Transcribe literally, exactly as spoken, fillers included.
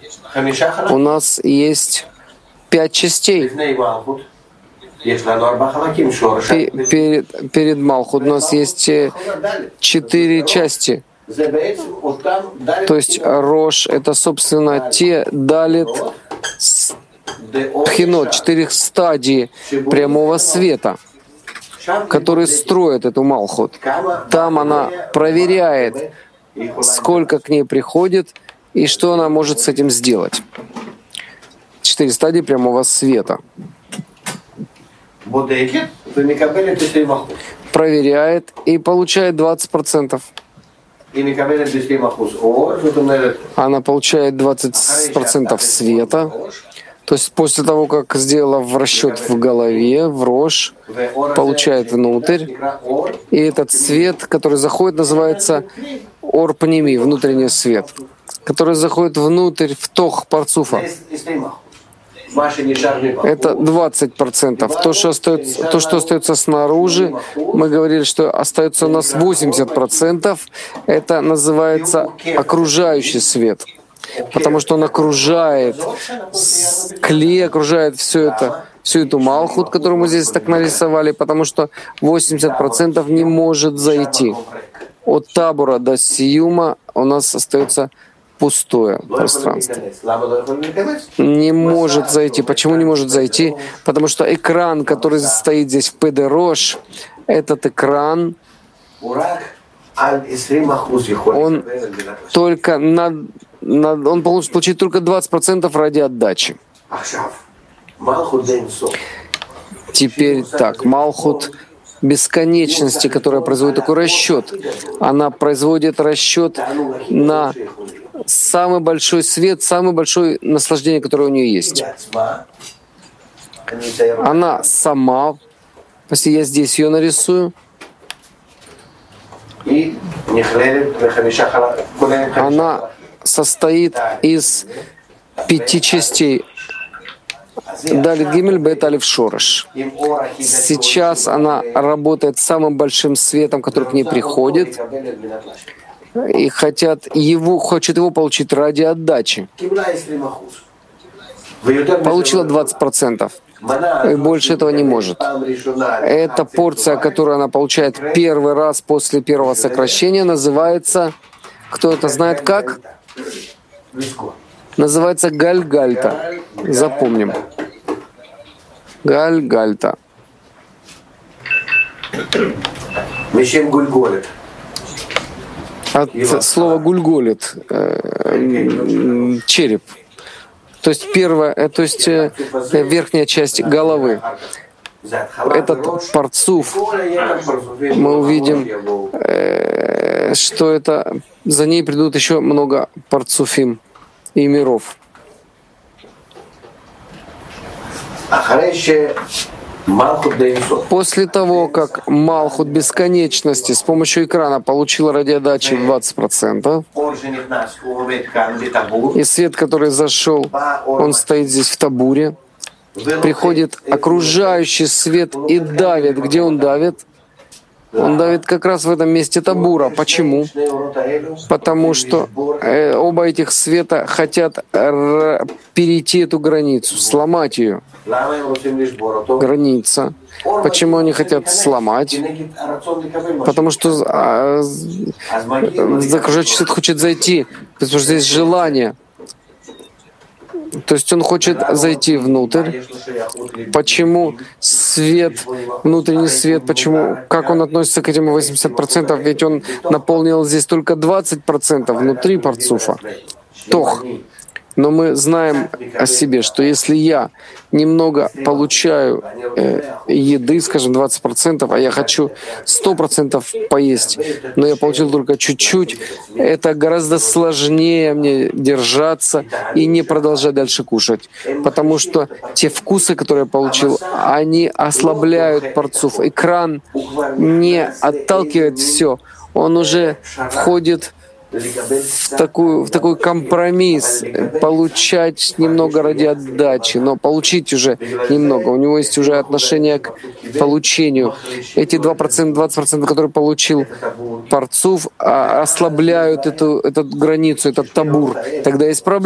у нас есть пять частей. Перед, перед Малхут у нас есть четыре части. То есть Рош — это, собственно, те далит пхинот, четырех стадий прямого света, которые строят эту Малхут. Там она проверяет, сколько к ней приходит и что она может с этим сделать. Четыре стадии прямого света. Проверяет и получает двадцать процентов. Она получает двадцать процентов света. То есть после того, как сделала в расчет в голове, в Рош, получает внутрь. И этот свет, который заходит, называется Ор-Пними, внутренний свет, который заходит внутрь в тох парцуфа. Это двадцать процентов. То, что остается, то, что остается снаружи, мы говорили, что остается у нас восемьдесят процентов. Это называется окружающий свет. Потому что он окружает клей, окружает все это, всю эту Малхут, которую мы здесь так нарисовали, потому что восемьдесят процентов не может зайти. От табура до сиюма у нас остается пустое пространство. Не может зайти. Почему не может зайти? Потому что экран, который стоит здесь в Педе Рош, этот экран, он только на, на, он получит, получит только двадцать процентов ради отдачи. Теперь так, Малхут бесконечности, которая производит такой расчет, она производит расчет на самый большой свет, самое большое наслаждение, которое у нее есть. Она сама, если я здесь ее нарисую, она состоит из пяти частей. Далит Гимель, Бет Алиф Шореш. Сейчас она работает самым большим светом, который к ней приходит, и хотят его, хочет его получить ради отдачи. Получила двадцать процентов. И больше этого не может. Эта порция, которую она получает первый раз после первого сокращения, называется, кто это знает как? Называется Гальгальта. Запомним. Гальгальта. От слова гульголит, э, череп. То есть первая, то есть э, верхняя часть головы. Этот парцуф, мы увидим, э, что это за ней придут еще много парцуфим и миров. После того, как Малхут бесконечности с помощью экрана получила радиодачи двадцать процентов, и свет, который зашел, он стоит здесь в табуре, приходит окружающий свет и давит. Где он давит? Он давит как раз в этом месте табура. Почему? Потому что э, оба этих света хотят р- перейти эту границу, сломать ее. Граница. Почему они хотят сломать? Потому что э, окружающий свет хочет зайти, потому что здесь желание. То есть он хочет зайти внутрь. Почему свет, внутренний свет, почему, как он относится к этим восемьдесят процентов? Ведь он наполнил здесь только двадцать процентов внутри парцуфа. Тох. Но мы знаем о себе, что если я немного получаю э, еды, скажем, двадцать процентов, а я хочу сто процентов поесть, но я получил только чуть-чуть, это гораздо сложнее мне держаться и не продолжать дальше кушать. Потому что те вкусы, которые я получил, они ослабляют парцуф. Экран не отталкивает все, он уже входит в, такую, в такой компромисс, получать немного ради отдачи, но получить уже немного. У него есть уже отношение к получению. Эти два процента, двадцать процентов, которые получил парцуф, ослабляют эту, эту границу, этот табур. Тогда есть проблема.